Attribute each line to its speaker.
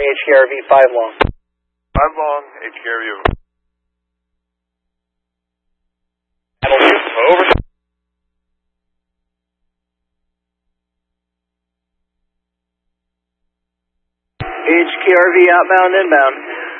Speaker 1: HKRV 5 long.
Speaker 2: 5 long, HKRV. Over.
Speaker 1: HKRV outbound, inbound.